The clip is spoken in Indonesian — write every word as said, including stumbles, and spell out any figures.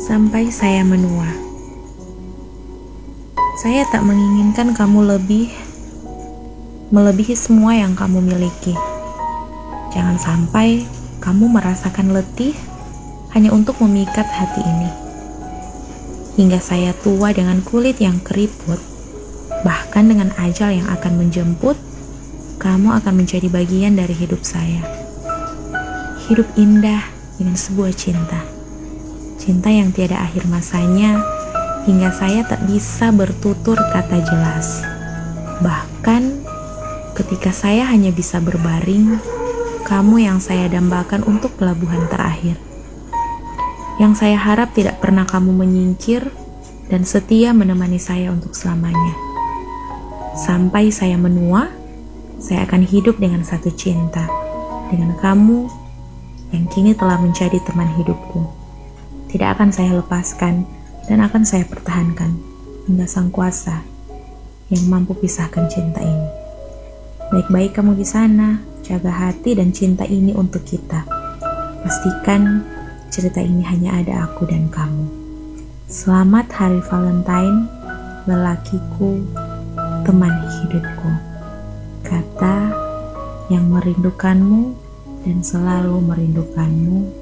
sampai saya menua. Saya tak menginginkan kamu lebih, melebihi semua yang kamu miliki. Jangan sampai kamu merasakan letih hanya untuk memikat hati ini. Hingga saya tua dengan kulit yang keriput, bahkan dengan ajal yang akan menjemput, kamu akan menjadi bagian dari hidup saya. Hidup indah dengan sebuah cinta. Cinta yang tiada akhir masanya, hingga saya tak bisa bertutur kata jelas. Bahkan ketika saya hanya bisa berbaring, kamu yang saya dambakan untuk pelabuhan terakhir. Yang saya harap tidak pernah kamu menyingkir dan setia menemani saya untuk selamanya. Sampai saya menua, saya akan hidup dengan satu cinta, dengan kamu yang kini telah menjadi teman hidupku. Tidak akan saya lepaskan dan akan saya pertahankan hingga sang kuasa yang mampu pisahkan cinta ini. Baik-baik kamu di sana, jaga hati dan cinta ini untuk kita. Pastikan cerita ini hanya ada aku dan kamu. Selamat Hari Valentine, lelakiku, teman hidupku. Kata yang merindukanmu dan selalu merindukanmu.